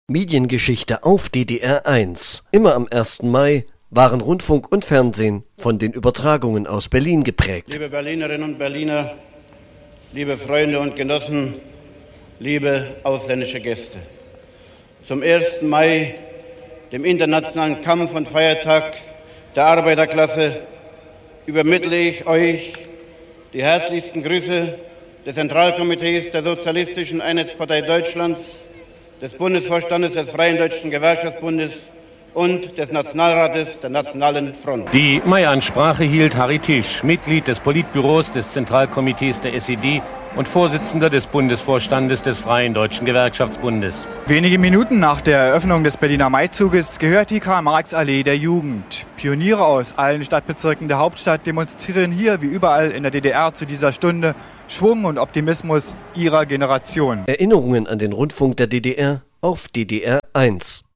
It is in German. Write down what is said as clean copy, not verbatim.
Mediengeschichte auf DDR 1. Immer am 1. Mai waren Rundfunk und Fernsehen von den Übertragungen aus Berlin geprägt. Liebe Berlinerinnen und Berliner, liebe Freunde und Genossen, liebe ausländische Gäste. Zum 1. Mai, dem internationalen Kampf- und Feiertag der Arbeiterklasse, übermittle ich euch die herzlichsten Grüße des Zentralkomitees der Sozialistischen Einheitspartei Deutschlands, des Bundesvorstandes des Freien Deutschen Gewerkschaftsbundes und des Nationalrates der Nationalen Front. Die Mai-Ansprache hielt Harry Tisch, Mitglied des Politbüros des Zentralkomitees der SED und Vorsitzender des Bundesvorstandes des Freien Deutschen Gewerkschaftsbundes. Wenige Minuten nach der Eröffnung des Berliner Maizuges gehört die Karl-Marx-Allee der Jugend. Pioniere aus allen Stadtbezirken der Hauptstadt demonstrieren hier wie überall in der DDR zu dieser Stunde Schwung und Optimismus ihrer Generation. Erinnerungen an den Rundfunk der DDR auf DDR 1.